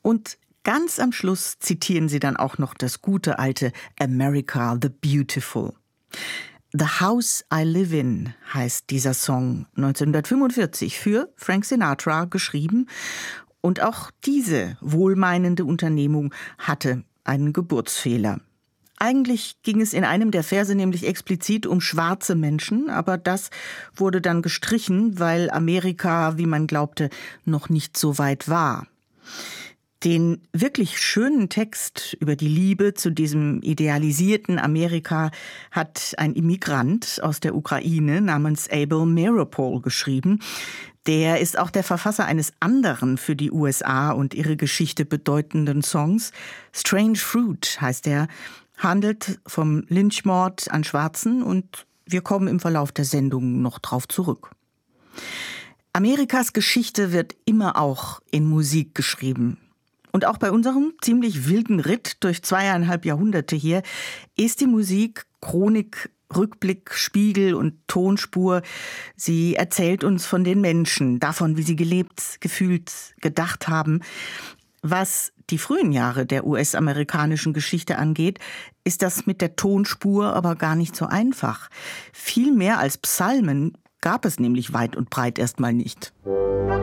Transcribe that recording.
Und ganz am Schluss zitieren sie dann auch noch das gute alte America the Beautiful. The House I Live In heißt dieser Song, 1945 für Frank Sinatra geschrieben. Und auch diese wohlmeinende Unternehmung hatte einen Geburtsfehler. Eigentlich ging es in einem der Verse nämlich explizit um schwarze Menschen, aber das wurde dann gestrichen, weil Amerika, wie man glaubte, noch nicht so weit war. Den wirklich schönen Text über die Liebe zu diesem idealisierten Amerika hat ein Immigrant aus der Ukraine namens Abel Meeropol geschrieben. Der ist auch der Verfasser eines anderen für die USA und ihre Geschichte bedeutenden Songs. Strange Fruit heißt er, handelt vom Lynchmord an Schwarzen und wir kommen im Verlauf der Sendung noch drauf zurück. Amerikas Geschichte wird immer auch in Musik geschrieben. Und auch bei unserem ziemlich wilden Ritt durch 2,5 Jahrhunderte hier ist die Musik Chronik, Rückblick, Spiegel und Tonspur. Sie erzählt uns von den Menschen, davon, wie sie gelebt, gefühlt, gedacht haben. Was die frühen Jahre der US-amerikanischen Geschichte angeht, ist das mit der Tonspur aber gar nicht so einfach. Viel mehr als Psalmen gab es nämlich weit und breit erstmal nicht.